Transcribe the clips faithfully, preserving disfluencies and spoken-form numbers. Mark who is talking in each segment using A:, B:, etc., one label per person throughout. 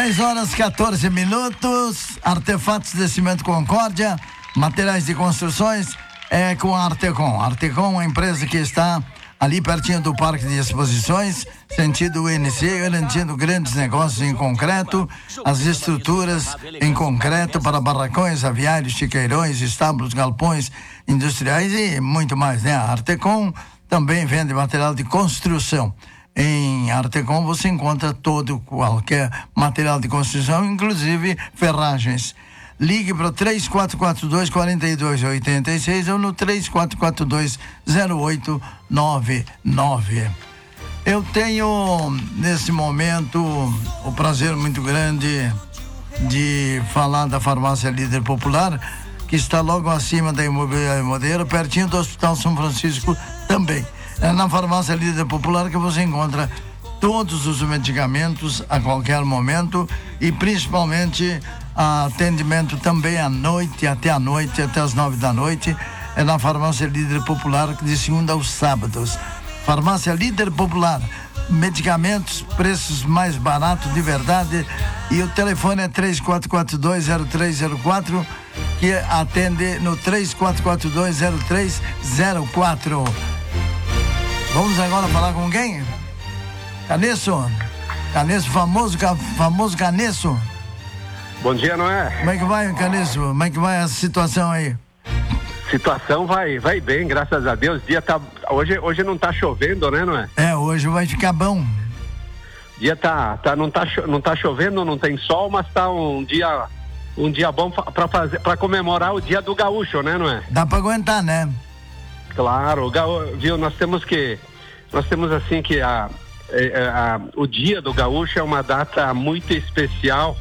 A: dez horas e quatorze minutos, Artefatos de Cimento Concórdia, materiais de construções, é com a Artecom. A Artecom é uma empresa que está ali pertinho do Parque de Exposições, sentido U N C, garantindo grandes negócios em concreto, as estruturas em concreto para barracões, aviários, chiqueirões, estábulos, galpões industriais e muito mais, né? A Artecom também vende material de construção. Em Artecom você encontra todo, qualquer material de construção, inclusive ferragens. Ligue para o três quatro quatro dois, quatro dois oito seis ou no três quatro quatro dois, zero oito nove nove. Eu tenho, nesse momento, o prazer muito grande de falar da Farmácia Líder Popular, que está logo acima da Imobiliária Modelo, pertinho do Hospital São Francisco também. É na Farmácia Líder Popular que você encontra todos os medicamentos a qualquer momento e principalmente atendimento também à noite, até à noite, até as nove da noite. É na Farmácia Líder Popular, de segunda aos sábados. Farmácia Líder Popular, medicamentos, preços mais baratos de verdade, e o telefone é três quatro quatro dois, zero três zero quatro, que atende no três quatro quatro dois, zero três zero quatro. Vamos agora falar com quem? Canesso? Canesso, famoso, famoso Canesso.
B: Bom dia, Noé.
A: Como é que vai, Canesso? Como é que vai a situação aí?
B: Situação vai, vai bem, graças a Deus. Dia tá, hoje, hoje não tá chovendo, né, Noé?
A: É, hoje vai ficar bom.
B: Dia tá, tá, não tá, não tá chovendo, não tem sol, mas tá um dia, um dia bom para fazer, para comemorar o Dia do Gaúcho, né, Noé?
A: Dá para aguentar, né?
B: Claro, viu, nós temos que, nós temos assim que a, a, a, o Dia do Gaúcho é uma data muito especial,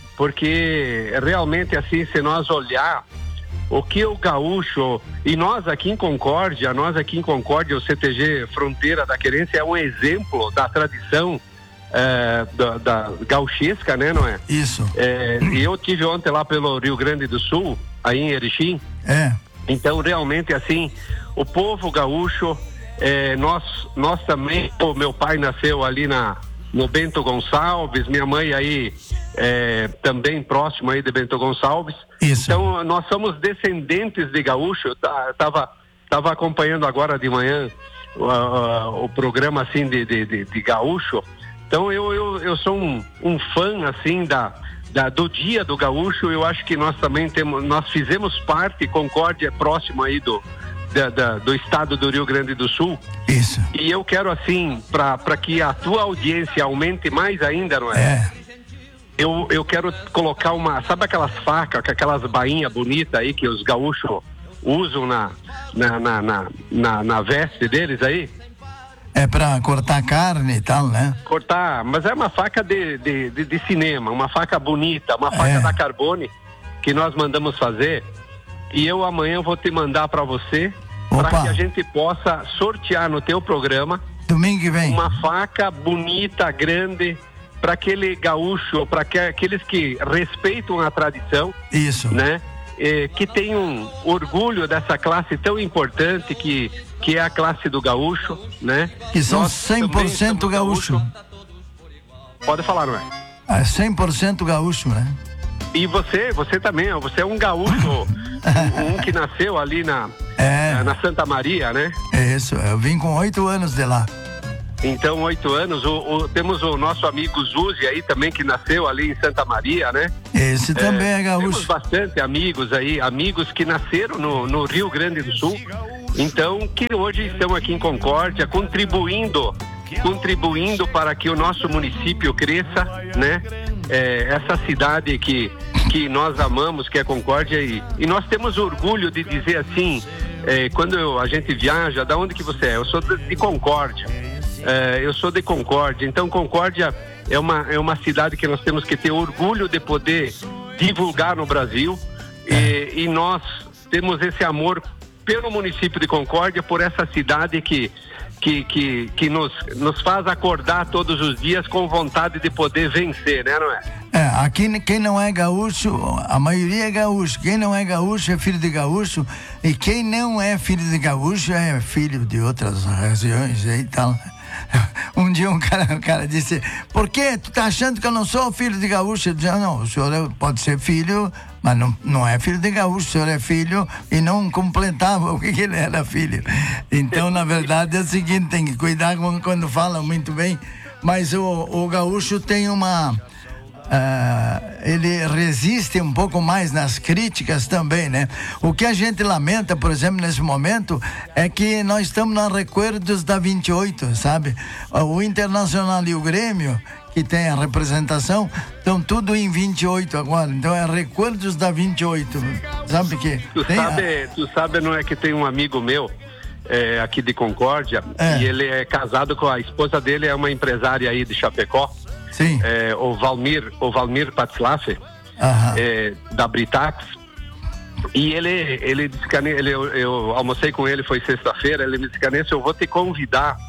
B: porque realmente assim, se nós olhar o que o gaúcho, e nós aqui em Concórdia, nós aqui em Concórdia, o C T G Fronteira da Querência é um exemplo da tradição é, da, da gauchesca, né, não é?
A: Isso.
B: É, e eu tive ontem lá pelo Rio Grande do Sul, aí em Erechim.
A: É.
B: Então, realmente, assim, o povo gaúcho, é, nós, nós também, o meu pai nasceu ali na, no Bento Gonçalves, minha mãe aí é, também próximo aí de Bento Gonçalves.
A: Isso.
B: Então, nós somos descendentes de gaúcho. Eu tava, tava acompanhando agora de manhã uh, uh, o programa, assim, de, de, de, de gaúcho. Então, eu, eu, eu sou um, um fã, assim, da... Da, do Dia do Gaúcho. Eu acho que nós também temos, nós fizemos parte, Concórdia é próximo aí do, da, da, do estado do Rio Grande do Sul.
A: Isso.
B: E eu quero assim, para que a tua audiência aumente mais ainda, não é?
A: É.
B: Eu, eu quero colocar uma, sabe aquelas facas, aquelas bainhas bonitas aí que os gaúchos usam na, na, na, na, na, na veste deles aí?
A: É pra cortar carne e tal, né?
B: Cortar, mas é uma faca de, de, de, de cinema, uma faca bonita, uma faca
A: É.
B: da Carbone que nós mandamos fazer. E eu amanhã vou te mandar para você, para que a gente possa sortear no teu programa.
A: Domingo que vem.
B: Uma faca bonita, grande, para aquele gaúcho, para aqueles que respeitam a tradição.
A: Isso.
B: Né? Eh, que tem um orgulho dessa classe tão importante que, que é a classe do gaúcho, né?
A: Que são
B: Nós
A: cem por cento gaúcho.
B: gaúcho. Pode falar, não é?
A: É cem por cento gaúcho, né?
B: E você, você também, você é um gaúcho, um, um que nasceu ali na,
A: é.
B: na Santa Maria, né?
A: É isso, eu vim com oito anos de lá.
B: Então, oito anos, o, o, temos o nosso amigo Zuzi aí também, que nasceu ali em Santa Maria, né?
A: Esse também é, é gaúcho.
B: Temos bastante amigos aí, amigos que nasceram no, no Rio Grande do Sul, então, que hoje estão aqui em Concórdia, contribuindo, contribuindo para que o nosso município cresça, né? É, essa cidade que, que nós amamos, que é Concórdia, e, e nós temos orgulho de dizer assim, é, quando eu, a gente viaja, da onde que você é? Eu sou de, de Concórdia. É, eu sou de Concórdia, então Concórdia é uma, é uma cidade que nós temos que ter orgulho de poder divulgar no Brasil, e, e nós temos esse amor pelo município de Concórdia, por essa cidade que, que, que, que nos, nos faz acordar todos os dias com vontade de poder vencer, né, não é?
A: É, aqui quem não é gaúcho, a maioria é gaúcho. Quem não é gaúcho é filho de gaúcho, e quem não é filho de gaúcho é filho de outras regiões e tal. Um dia dia um cara, um cara disse, por que tu tá achando que eu não sou filho de gaúcho? Eu disse, não, o senhor pode ser filho, mas não, não é filho de gaúcho, o senhor é filho e não completava o que, que ele era filho. Então, na verdade, é o seguinte, tem que cuidar quando fala muito bem, mas o, o gaúcho tem uma... Uh, ele resiste um pouco mais nas críticas também, né? O que a gente lamenta, por exemplo, nesse momento, é que nós estamos na recuerdos da vinte e oito, sabe? O Internacional e o Grêmio, que tem a representação, estão tudo em vinte e oito agora, então é recuerdos da vinte e oito, sabe que?
B: Tu
A: tem
B: sabe,
A: a...
B: tu sabe, não é que tem um amigo meu é, aqui de Concórdia,
A: é.
B: e ele é casado com a esposa dele, é uma empresária aí de Chapecó.
A: Sim.
B: É, o Valmir, o Valmir Patzlaff, é, da Britax, e ele, ele disse que ele, eu, eu almocei com ele, foi sexta-feira, ele me disse que eu vou te convidar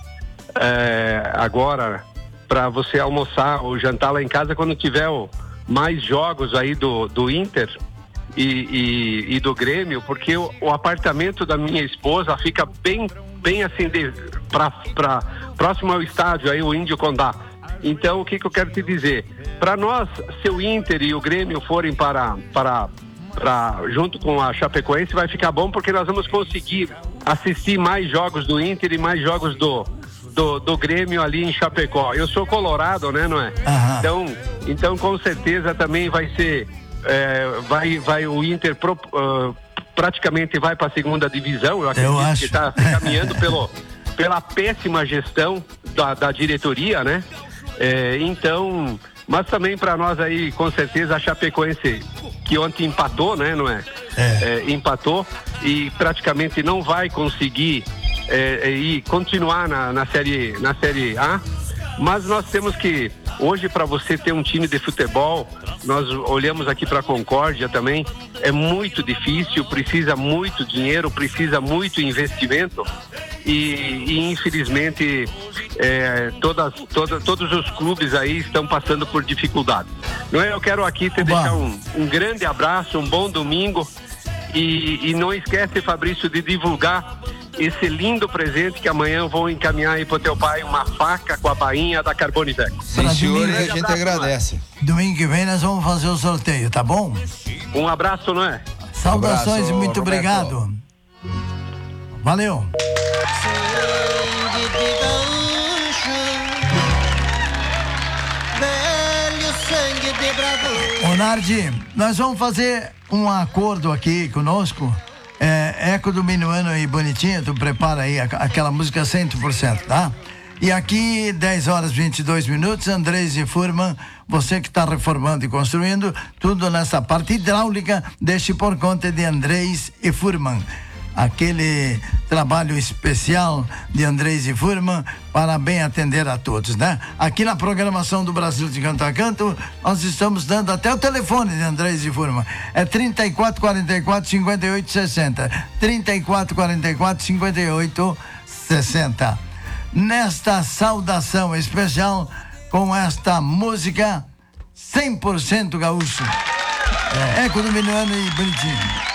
B: é, agora para você almoçar ou jantar lá em casa quando tiver o, mais jogos aí do, do Inter e, e, e do Grêmio, porque o, o apartamento da minha esposa fica bem, bem assim, de, pra, pra, próximo ao estádio aí, o Índio Condá. Então, o que, que eu quero te dizer? Para nós, se o Inter e o Grêmio forem para, para, para junto com a Chapecoense, vai ficar bom porque nós vamos conseguir assistir mais jogos do Inter e mais jogos do, do, do Grêmio ali em Chapecó. Eu sou colorado, né, não é?
A: Uhum.
B: Então, então, com certeza também vai ser, é, vai, vai o Inter pro, uh, praticamente vai para a segunda divisão. Eu acredito
A: eu acho.
B: que está se caminhando pelo, pela péssima gestão da, da diretoria, né? É, então, mas também para nós aí, com certeza, a Chapecoense, que ontem empatou, né, não é?
A: É.
B: É, empatou e praticamente não vai conseguir é, ir continuar na, na, série, na Série A, mas nós temos que, hoje, para você ter um time de futebol, nós olhamos aqui para a Concórdia também, é muito difícil, precisa muito dinheiro, precisa muito investimento. E, e infelizmente é, todas, todas, todos os clubes aí estão passando por dificuldade. Não é? Eu quero aqui te deixar um, um grande abraço, um bom domingo e, e não esquece, Fabrício, de divulgar esse lindo presente que amanhã eu vou encaminhar aí pro teu pai, uma faca com a bainha da Carbonitec.
C: Sim, senhor, e a gente agradece.
A: Domingo que vem nós vamos fazer o sorteio, tá bom?
B: Um abraço, não é?
A: Saudações
C: abraço,
A: e muito
C: Roberto.
A: Obrigado. Valeu.
D: Sangue de gaúcho, velho sangue de bravura.
A: Ô Nardi, nós vamos fazer um acordo aqui conosco. É, Eco do Minuano e Bonitinho, tu prepara aí a, aquela música cem por cento, tá? E aqui, dez horas e vinte e dois minutos, Andrés e Furman, você que está reformando e construindo, tudo nessa parte hidráulica, deixe por conta de Andrés e Furman. Aquele trabalho especial de Andrés e Furman para bem atender a todos, né? Aqui na programação do Brasil de Canto a Canto, nós estamos dando até o telefone de Andrés e Furman. É trinta e quatro, quarenta e quatro, cinquenta e oito, sessenta. trinta e quatro, quarenta e quatro, cinquenta e oito, sessenta. Nesta saudação especial, com esta música cem por cento gaúcho. É, Eco do Minuano e Bonitinho.